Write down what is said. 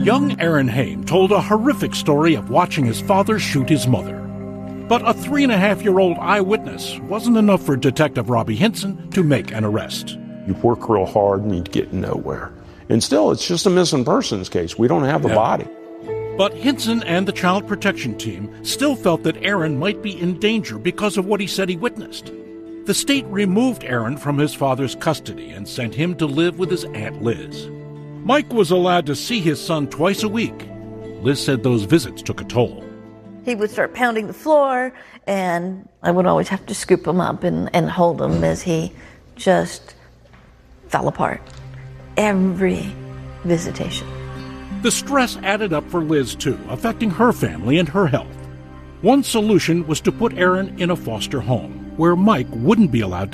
Young Aaron Haim told a horrific story of watching his father shoot his mother. But a 3.5-year-old eyewitness wasn't enough for Detective Robbie Hinson to make an arrest. You work real hard and you get nowhere. And still, it's just a missing persons case. We don't have a body. But Hinson and the Child Protection Team still felt that Aaron might be in danger because of what he said he witnessed. The state removed Aaron from his father's custody and sent him to live with his Aunt Liz. Mike was allowed to see his son twice a week. Liz said those visits took a toll. He would start pounding the floor, and I would always have to scoop him up and hold him as he just fell apart. Every visitation. The stress added up for Liz, too, affecting her family and her health. One solution was to put Aaron in a foster home, where Mike wouldn't be allowed to